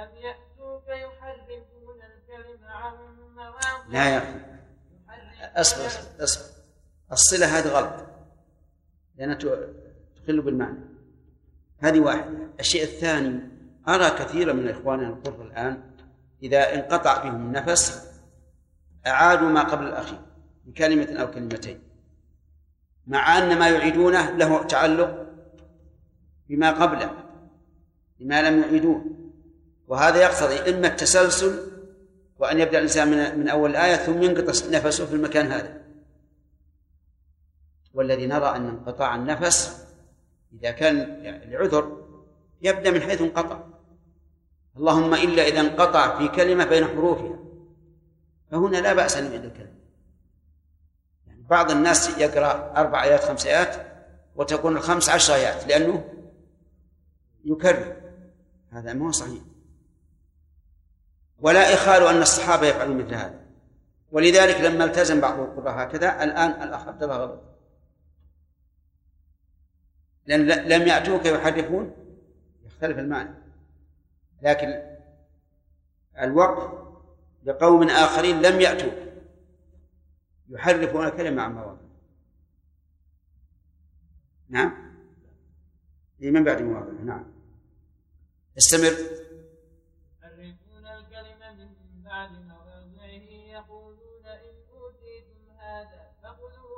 ألم يأتوك يحرفون الكلم عن مواضعه. لا يا أخي أصبر الصلة هذه غلط لأنها تخل بالمعنى. هذه واحدة. الشيء الثاني أرى كثيرا من إخواننا القرى الآن إذا انقطع بهم النفس أعادوا ما قبل الأخير بكلمة أو كلمتين، مع أن ما يعيدونه له تعلق بما قبله بما لم يعيدوه، وهذا يقتضي إما التسلسل وأن يبدأ الإنسان من أول آية ثم ينقطع نفسه في المكان هذا. والذي نرى أن انقطاع النفس إذا كان لعذر يبدأ من حيث انقطع، اللهم إلا إذا انقطع في كلمة بين حروفها، فهنا لا بأس أن يعيد الكلمة. يعني بعض الناس يقرأ 4 آيات 5 آيات وتكون 15 آيات لأنه يكرر، هذا ما هو صحيح، ولا إخال أن الصحابة يفعلون مثل هذا. ولذلك لما التزم بعض القراء هكذا الآن الأخ عبد الله غلط، لأن لم يأتوك يحرفون يختلف المعنى، لكن الوقف لقوم آخرين لم يأتوا يحرفون الكلمة عن مواضعه. نعم من بعد مواضعه. نعم استمر. يحرفون الكلمة من بعد مواضعه يقولون إن أوتيتم هذا فخذوه